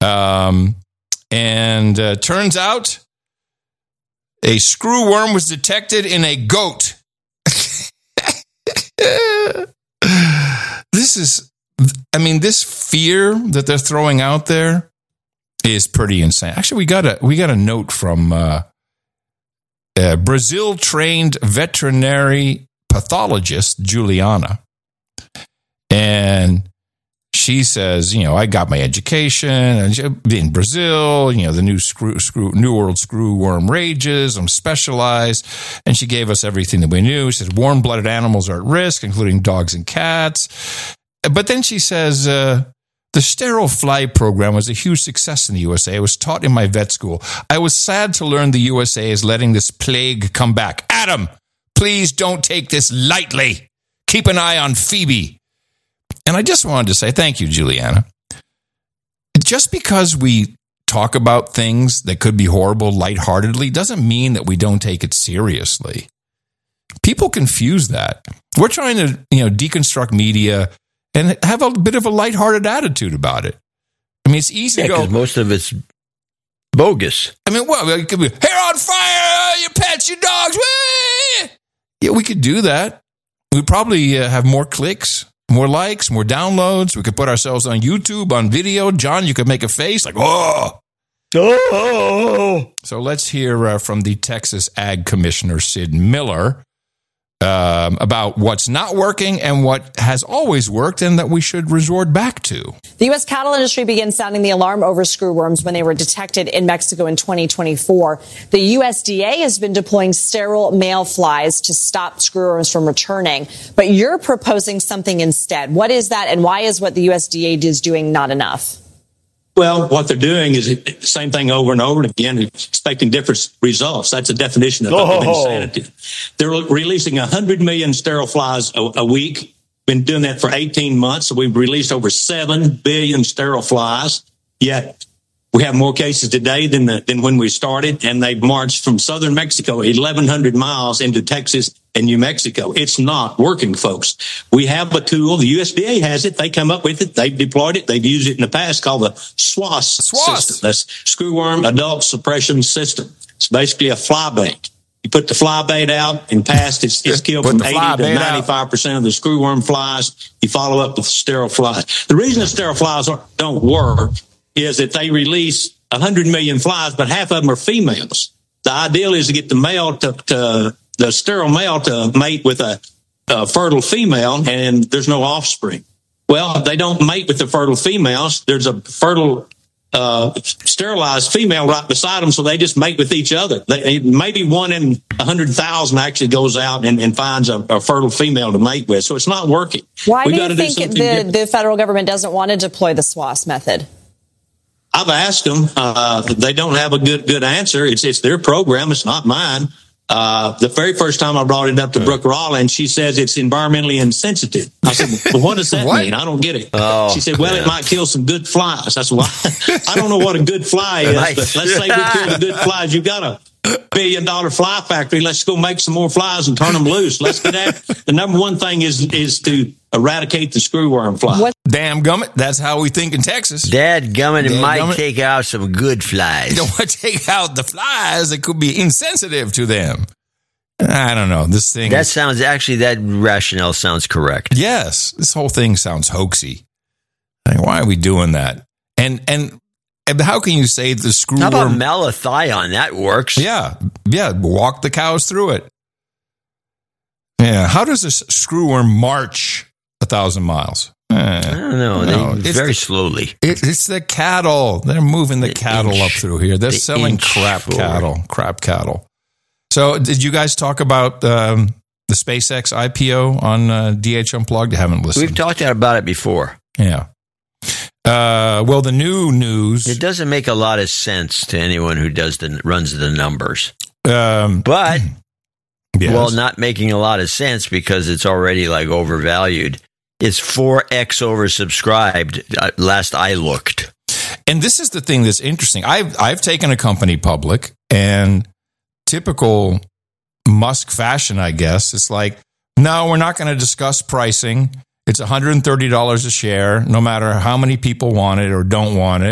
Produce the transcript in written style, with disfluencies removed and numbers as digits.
And turns out a screwworm was detected in a goat. This fear that they're throwing out there is pretty insane. Actually, we got a note from Brazil-trained veterinary pathologist Juliana, and she says, I got my education in Brazil. The New World screwworm rages. I'm specialized, and she gave us everything that we knew. She said warm-blooded animals are at risk, including dogs and cats. But then she says the sterile fly program was a huge success in the USA. It was taught in my vet school. I was sad to learn the USA is letting this plague come back. Adam, please don't take this lightly. Keep an eye on Phoebe. And I just wanted to say thank you, Juliana. Just because we talk about things that could be horrible lightheartedly doesn't mean that we don't take it seriously. People confuse that. We're trying to, deconstruct media and have a bit of a lighthearted attitude about it. It's easy to go. Because most of it's bogus. It could be hair on fire, your pets, your dogs. Whee! Yeah, we could do that. We'd probably have more clicks. More likes, more downloads. We could put ourselves on YouTube, on video. John, you could make a face like, oh. So let's hear from the Texas Ag Commissioner, Sid Miller, about what's not working and what has always worked and that we should resort back to. The U.S. cattle industry began sounding the alarm over screwworms when they were detected in Mexico in 2024. The USDA has been deploying sterile male flies to stop screwworms from returning. But you're proposing something instead. What is that, and why is what the USDA is doing not enough? Well, what they're doing is the same thing over and over again, expecting different results. That's a definition of insanity. They're releasing 100 million sterile flies a week. Been doing that for 18 months. So we've released over 7 billion sterile flies. Yet we have more cases today than when we started. And they've marched from southern Mexico 1,100 miles into Texas and New Mexico. It's not working, folks. We have a tool. The USDA has it. They come up with it. They've deployed it. They've used it in the past called the SWAS system. That's Screwworm Adult Suppression System. It's basically a fly bait. You put the fly bait out and past, it's killed from 80 to 95% of the screwworm flies. You follow up with sterile flies. The reason the sterile flies don't work is that they release 100 million flies, but half of them are females. The ideal is to get the male the sterile male to mate with a fertile female, and there's no offspring. Well, they don't mate with the fertile females. There's a fertile sterilized female right beside them, so they just mate with each other. Maybe 1 in 100,000 actually goes out and finds a fertile female to mate with. So it's not working. Why do you think the federal government doesn't want to deploy the SWAS method? I've asked them. They don't have a good answer. It's their program. It's not mine. The very first time I brought it up to Brooke Rollins, she says it's environmentally insensitive. I said, well, what does that mean? I don't get it. She said, well, it might kill some good flies. I said, well, I don't know what a good fly is, but let's say we kill the good flies. You've got a $1 billion fly factory. Let's go make some more flies and turn them loose. Let's get at the number one thing is to eradicate the screwworm fly. Damn gummit, that's how we think in Texas. Dad gummit, it might take out some good flies. You don't want to take out the flies that could be insensitive to them. I don't know. This thing. That rationale sounds correct. Yes, this whole thing sounds hoaxy. Why are we doing that? And how can you say the screwworm? How about malathion? That works. Yeah. Walk the cows through it. Yeah. How does a screwworm march 1,000 miles? I don't know. Very slowly. It's the cattle. They're moving the cattle up through here. They're selling crap cattle. So did you guys talk about the SpaceX IPO on DH Unplugged? I haven't listened. We've talked about it before. Yeah. Well, the new news. It doesn't make a lot of sense to anyone who runs the numbers. But, yes. Well, not making a lot of sense because it's already overvalued. It's 4x oversubscribed. Last I looked. And this is the thing that's interesting. I've taken a company public, and typical Musk fashion, I guess, it's like, no, we're not going to discuss pricing. It's $130 a share, no matter how many people want it or don't want it.